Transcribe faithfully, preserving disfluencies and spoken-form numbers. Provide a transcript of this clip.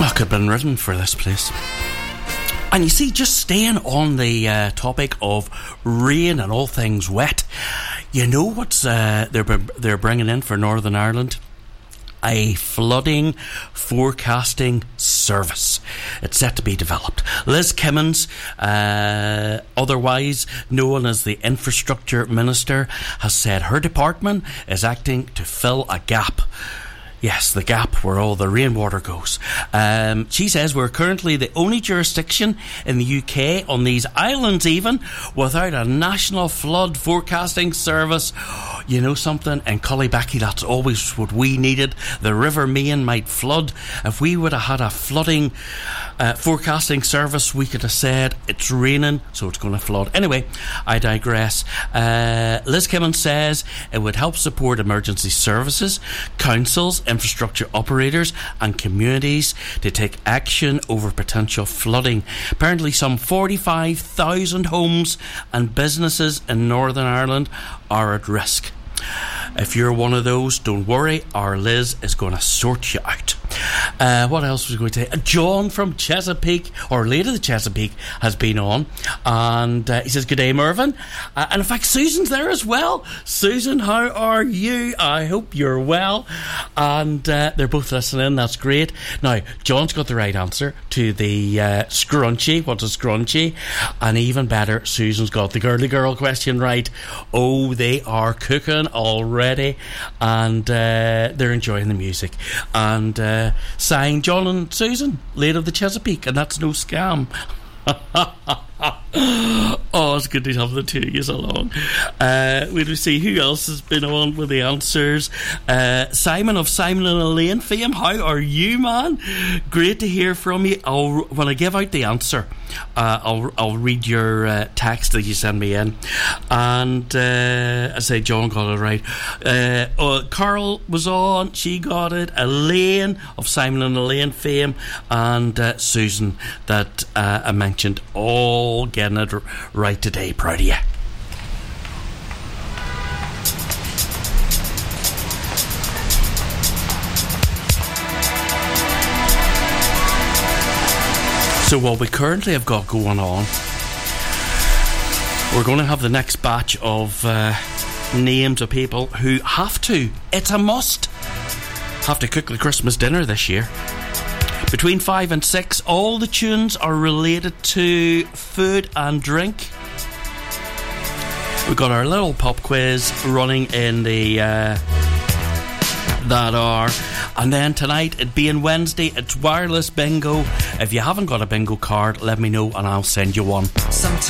Well, could have been written for this place. And you see, just staying on the uh, topic of rain and all things wet, you know what's uh, they're they're bringing in for Northern Ireland? A flooding forecasting service. It's set to be developed. Liz Kimmins, uh, otherwise known as the Infrastructure Minister, has said her department is acting to fill a gap. Yes, the gap where all the rainwater goes. Um, she says we're currently the only jurisdiction in the U K, on these islands even, without a national flood forecasting service. You know something? In Cullybacky, that's always what we needed. The River Main might flood. If we would have had a flooding uh, forecasting service, we could have said it's raining, so it's going to flood. Anyway, I digress. Uh, Liz Kimmins says it would help support emergency services, councils, infrastructure operators and communities to take action over potential flooding. Apparently some forty-five thousand homes and businesses in Northern Ireland are at risk. If you're one of those, don't worry, our Liz is going to sort you out. Uh, what else was I going to say? John from Chesapeake, or later the Chesapeake, has been on, and uh, he says, "Good day, Mervyn." Uh, and in fact, Susan's there as well. Susan, how are you? I hope you're well. And uh, they're both listening. That's great. Now, John's got the right answer to the uh, scrunchie. What's a scrunchie? And even better, Susan's got the girly girl question right. Oh, they are cooking already, and uh, they're enjoying the music. And uh, signed John and Susan, late of the Chesapeake, and that's no scam. Oh, it's good to have the two of you along. Uh, we'll see who else has been on with the answers. Uh, Simon of Simon and Elaine fame, how are you, man? Great to hear from you. I'll, when I give out the answer, uh, I'll I'll read your uh, text that you send me in. And uh, I say John got it right. Uh, uh, Carl was on, she got it. Elaine of Simon and Elaine fame, and uh, Susan that uh, I mentioned, all getting it right today. Proud of you. So what we currently have got going on, we're going to have the next batch of uh, names of people who have to, it's a must, have to cook the Christmas dinner this year. Between five and six, all the tunes are related to food and drink. We've got our little pop quiz running in the uh, that hour. And then tonight, it being Wednesday, it's wireless bingo. If you haven't got a bingo card, let me know and I'll send you one. Sometimes